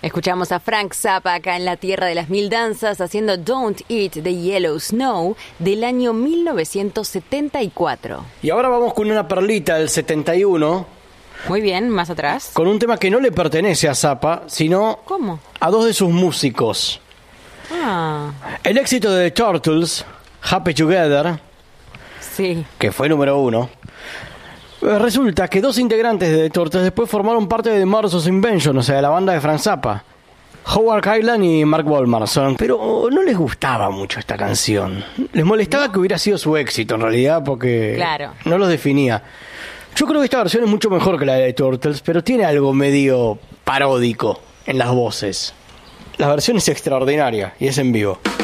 Escuchamos a Frank Zappa acá en La Tierra de las Mil Danzas haciendo Don't Eat the Yellow Snow del año 1974. Y ahora vamos con una perlita del 71. Muy bien, más atrás. Con un tema que no le pertenece a Zappa, sino ¿Cómo? a dos de sus músicos. El éxito de The Turtles, Happy Together, sí, que fue número 1. Resulta que dos integrantes de The Turtles después formaron parte de The Mother's Invention, o sea, de la banda de Frank Zappa, Howard Kaylan y Mark Wolmarson. Pero no les gustaba mucho esta canción. Les molestaba que hubiera sido su éxito, en realidad, porque no los definía. Yo creo que esta versión es mucho mejor que la de The Turtles, pero tiene algo medio paródico en las voces. La versión es extraordinaria y es en vivo.